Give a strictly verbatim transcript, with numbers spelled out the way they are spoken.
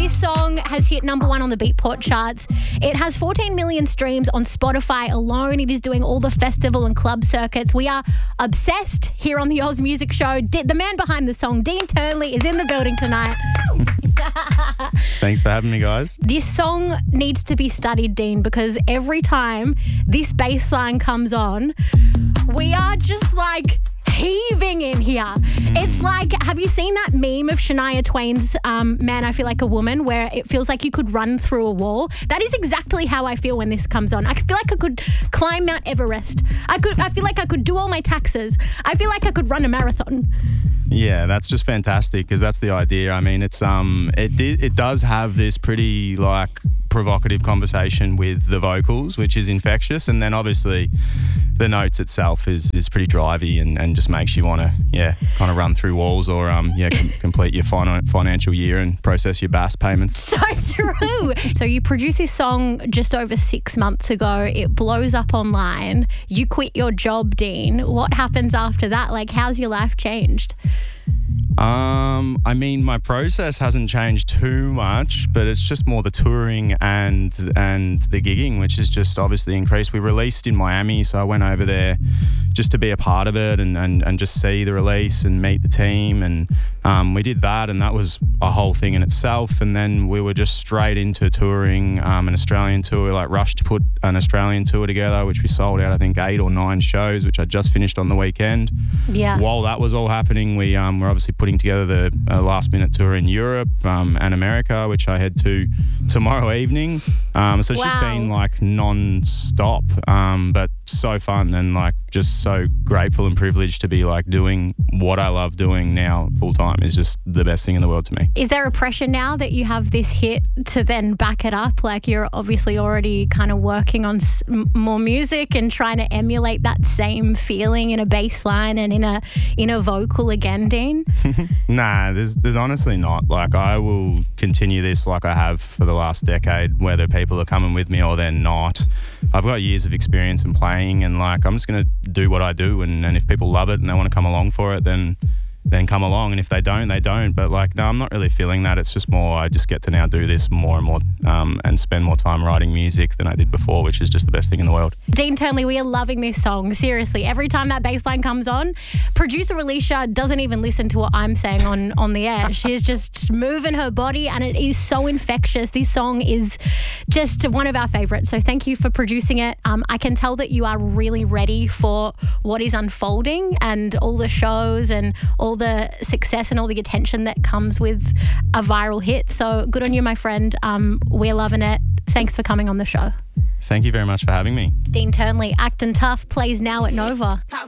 This song has hit number one on the Beatport charts. It has fourteen million streams on Spotify alone. It is doing all the festival and club circuits. We are obsessed here on the Oz Music Show. The man behind the song, Dean Turnley, is in the building tonight. Thanks for having me, guys. This song needs to be studied, Dean, because every time this bass line comes on, we are just like heaving in here. Mm. It's like, have you seen that meme of Shania Twain's um, Man, I Feel Like a Woman, where it feels like you could run through a wall? That is exactly how I feel when this comes on. I feel like I could climb Mount Everest. I could. I feel like I could do all my taxes. I feel like I could run a marathon. Yeah, that's just fantastic because that's the idea. I mean, it's um, it di- it does have this pretty like provocative conversation with the vocals, which is infectious, and then obviously the notes itself is is pretty drivey and, and just makes you want to yeah kind of run through walls or um yeah com- complete your fin- financial year and process your B A S payments. So true. So you produced this song just over six months ago. It blows up online. You quit your job, Dean. What happens after that? Like, how's your life changed? Um, I mean, my process hasn't changed too much, but it's just more the touring and and the gigging, which has just obviously increased. We released in Miami, so I went over there just to be a part of it and, and, and just see the release and meet the team. And um, we did that, and that was a whole thing in itself. And then we were just straight into touring um, an Australian tour, like rushed to put an Australian tour together, which we sold out, I think, eight or nine shows, which I just finished on the weekend. Yeah. While that was all happening, we um, were obviously putting together the uh, last minute tour in Europe um, and America, which I head to tomorrow evening. Um, so it's wow. just been like non-stop, um, but so fun and like just so grateful and privileged to be like doing what I love doing now full time is just the best thing in the world to me. Is there a pressure now that you have this hit to then back it up? Like, you're obviously already kind of working on s- more music and trying to emulate that same feeling in a bass line and in a in a vocal again, Dean? Nah, there's there's honestly not. Like, I will continue this like I have for the last decade, whether people are coming with me or they're not. I've got years of experience in playing, and like I'm just going to do what I do, and, and if people love it and they want to come along for it, then then come along, and if they don't, they don't. But like, no, I'm not really feeling that. It's just more I just get to now do this more and more um, and spend more time writing music than I did before, which is just the best thing in the world. Dean Turnley, we are loving this song. Seriously, every time that bass line comes on, producer Alicia doesn't even listen to what I'm saying on, on the air. She's just moving her body, and it is so infectious. This song is just one of our favourites. So thank you for producing it. Um, I can tell that you are really ready for what is unfolding and all the shows and all the success and all the attention that comes with a viral hit. So good on you, my friend. Um, we're loving it. Thanks for coming on the show. Thank you very much for having me. Dean Turnley, Actin' Tough, plays now at Nova.